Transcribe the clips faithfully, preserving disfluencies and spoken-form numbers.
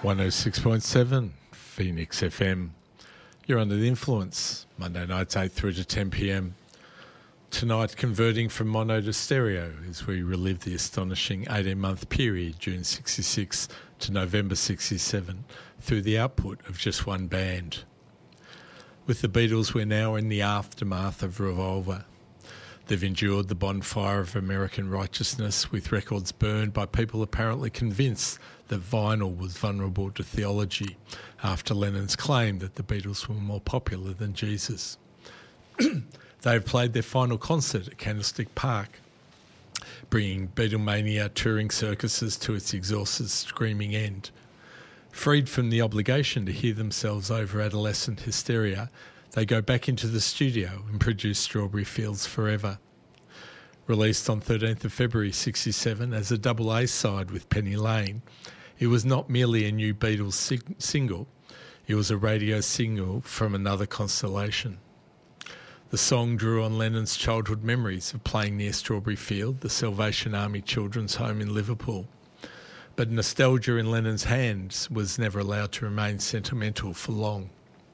one oh six point seven Phoenix F M. You're under the influence. Monday nights eight through to ten p.m. Tonight, converting from mono to stereo as we relive the astonishing eighteen-month period, June sixty-six to November sixty-seven, through the output of just one band. With the Beatles, we're now in the aftermath of Revolver. They've endured the bonfire of American righteousness with records burned by people apparently convinced that vinyl was vulnerable to theology after Lennon's claim that the Beatles were more popular than Jesus. They've played their final concert at Candlestick Park, bringing Beatlemania touring circuses to its exhausted screaming end. Freed from the obligation to hear themselves over adolescent hysteria, they go back into the studio and produce Strawberry Fields Forever. Released on thirteenth of February sixty-seven as a double A-side with Penny Lane, it was not merely a new Beatles sing- single, it was a radio single from another constellation. The song drew on Lennon's childhood memories of playing near Strawberry Field, the Salvation Army Children's Home in Liverpool. But nostalgia in Lennon's hands was never allowed to remain sentimental for long.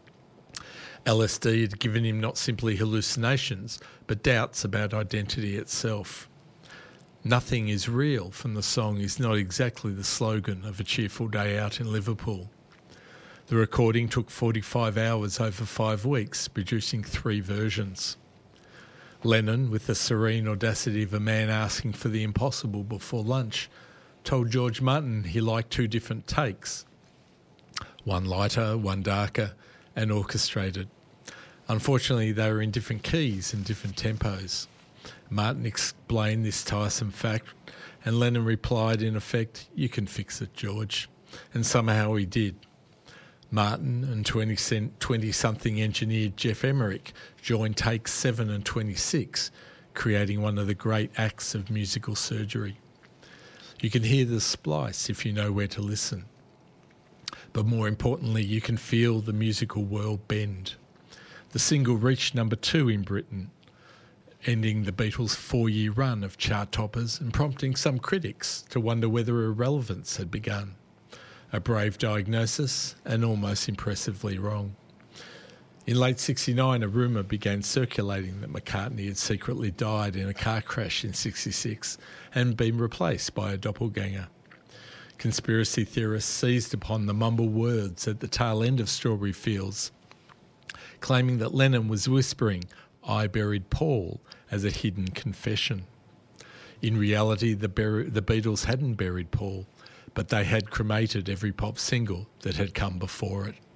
L S D had given him not simply hallucinations, but doubts about identity itself. Nothing is real from the song is not exactly the slogan of a cheerful day out in Liverpool. The recording took forty-five hours over five weeks, producing three versions. Lennon, with the serene audacity of a man asking for the impossible before lunch, told George Martin he liked two different takes, one lighter, one darker, and orchestrated. Unfortunately, they were in different keys and different tempos. Martin explained this tiresome fact, and Lennon replied, in effect, "You can fix it, George." And somehow he did. Martin and twenty-something engineer Geoff Emerick joined takes seven and twenty-six, creating one of the great acts of musical surgery. You can hear the splice if you know where to listen. But more importantly, you can feel the musical world bend. The single reached number two in Britain, ending the Beatles' four-year run of chart toppers and prompting some critics to wonder whether irrelevance had begun. A brave diagnosis and almost impressively wrong. In late sixty-nine, a rumour began circulating that McCartney had secretly died in a car crash in sixty-six and been replaced by a doppelganger. Conspiracy theorists seized upon the mumbled words at the tail end of Strawberry Fields, claiming that Lennon was whispering, "I buried Paul," as a hidden confession. In reality, the, bur- the Beatles hadn't buried Paul, but they had cremated every pop single that had come before it.